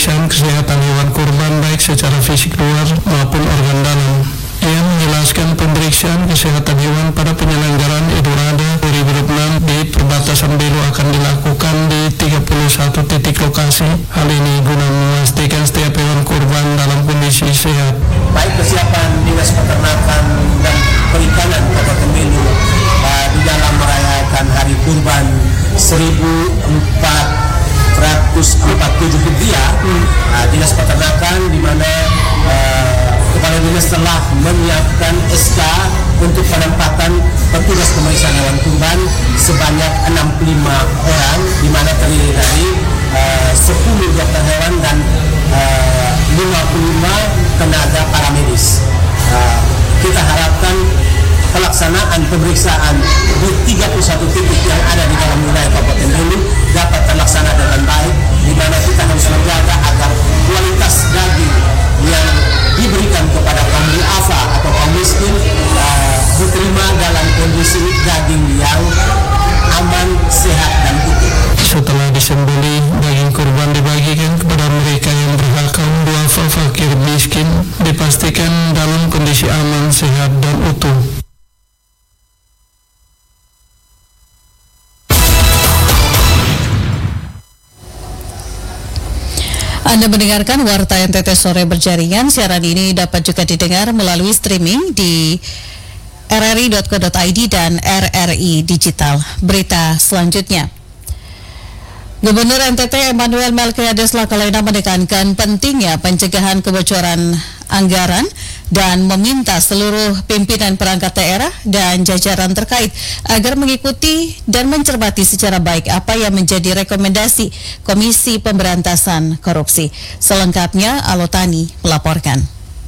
pemeriksaan kesehatan hewan kurban baik secara fisik luar maupun organ dalam. Ia menjelaskan pemeriksaan kesehatan hewan pada penyelenggaraan Idul Adha 2026 di perbatasan Belu akan dilakukan di 31 titik lokasi. Hal ini guna memastikan setiap hewan kurban dalam kondisi sehat. Baik kesiapan Dinas Peternakan dan Perikanan Kabupaten Belu di dalam merayakan Hari Kurban 1447 Hijriah, Dinas Peternakan di mana Kepala Dinas telah menyiapkan SK untuk penempatan petugas pemeriksaan hewan kurban sebanyak 65 orang, di mana terdiri dari 10 dokter hewan dan 55 tenaga paramedis. Kita harapkan pelaksanaan pemeriksaan di 31 titik yang ada di dalam wilayah Kabupaten Belu dapat terlaksana dengan baik, di mana kita harus menjaga agar kualitas daging yang diberikan kepada kaum duafa atau kaum miskin diterima dalam kondisi daging yang aman, sehat, dan utuh. Setelah disembelih, daging kurban dibagikan kepada mereka yang berhak. Kaum duafa, fakir, miskin dipastikan dalam kondisi aman, sehat, dan utuh. Anda mendengarkan Warta NTT Sore Berjaringan. Siaran ini dapat juga didengar melalui streaming di rri.co.id dan RRI Digital. Berita selanjutnya. Gubernur NTT Emmanuel Melkiades Lakalena menekankan pentingnya pencegahan kebocoran anggaran dan meminta seluruh pimpinan perangkat daerah dan jajaran terkait agar mengikuti dan mencermati secara baik apa yang menjadi rekomendasi Komisi Pemberantasan Korupsi. Selengkapnya Alotani melaporkan.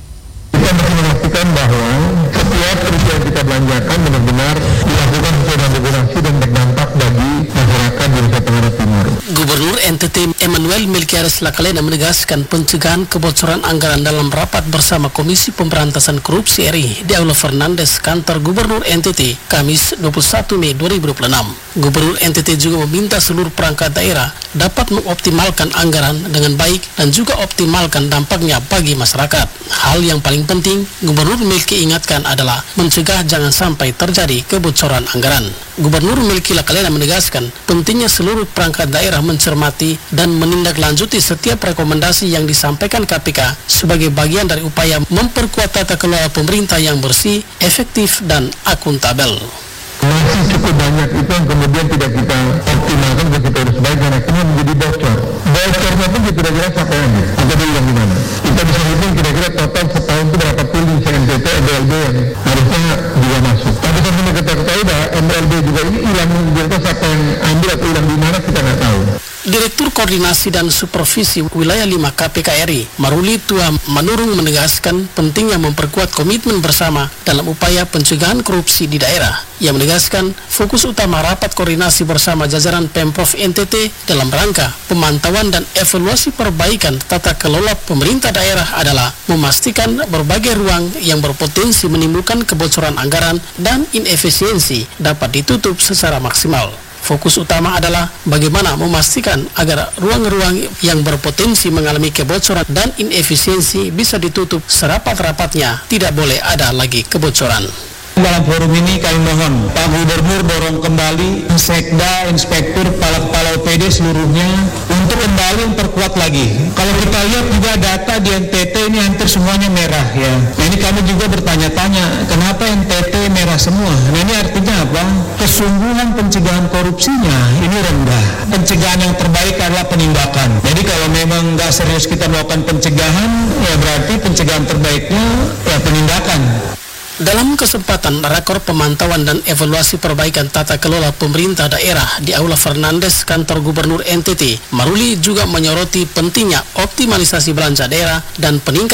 Kita harus memastikan bahwa setiap perusahaan yang kita belanjakan benar-benar dilakukan sesuai dengan regulasi dan berdampak bagi masyarakat di Nusa Tenggara Timur. Gubernur NTT Emmanuel Melkiades Lakalena menegaskan pencegahan kebocoran anggaran dalam rapat bersama Komisi Pemberantasan Korupsi RI di Aula Fernandes, kantor Gubernur NTT, Kamis 21 Mei 2026. Gubernur NTT juga meminta seluruh perangkat daerah dapat mengoptimalkan anggaran dengan baik dan juga optimalkan dampaknya bagi masyarakat. Hal yang paling penting, Gubernur Melki ingatkan adalah mencegah jangan sampai terjadi kebocoran anggaran. Gubernur Melki Lakalena menegaskan pentingnya seluruh perangkat daerah mencermati dan menindaklanjuti setiap rekomendasi yang disampaikan KPK sebagai bagian dari upaya memperkuat tata kelola pemerintah yang bersih, efektif, dan akuntabel. Masih cukup banyak itu yang kemudian tidak kita optimalkan dan kita harus baik dan akhirnya menjadi bocor. Bocornya pun kira-kira siapa yang ambil? Atau dia di mana? Kita bisa hitung kira-kira total setahun itu berapa triliun NTT MLB yang harusnya juga masuk. Tapi sampai kita ketahui bahwa MLB juga ini hilang, siapa yang ambil atau hilang di mana kita nggak tahu. Direktur Koordinasi dan Supervisi Wilayah 5 KPK RI, Maruli Tua Manurung menegaskan pentingnya memperkuat komitmen bersama dalam upaya pencegahan korupsi di daerah. Ia menegaskan fokus utama rapat koordinasi bersama jajaran Pemprov NTT dalam rangka pemantauan dan evaluasi perbaikan tata kelola pemerintah daerah adalah memastikan berbagai ruang yang berpotensi menimbulkan kebocoran anggaran dan inefisiensi dapat ditutup secara maksimal. Fokus utama adalah bagaimana memastikan agar ruang-ruang yang berpotensi mengalami kebocoran dan inefisiensi bisa ditutup serapat-rapatnya, tidak boleh ada lagi kebocoran. Dalam forum ini kami mohon Pak Gubernur dorong kembali Sekda, Inspektur, kepala OPD seluruhnya untuk kembali memperkuat lagi. Kalau kita lihat juga data di NTT ini hampir semuanya merah ya. Nah ini kami juga bertanya-tanya kenapa NTT merah semua. Nah ini artinya apa? Kesungguhan pencegahan korupsinya ini rendah. Pencegahan yang terbaik adalah penindakan. Jadi kalau memang nggak serius kita melakukan pencegahan, ya berarti pencegahan terbaiknya ya penindakan. Dalam kesempatan rakor pemantauan dan evaluasi perbaikan tata kelola pemerintah daerah di Aula Fernandes, kantor Gubernur NTT, Maruli juga menyoroti pentingnya optimalisasi belanja daerah dan peningkatan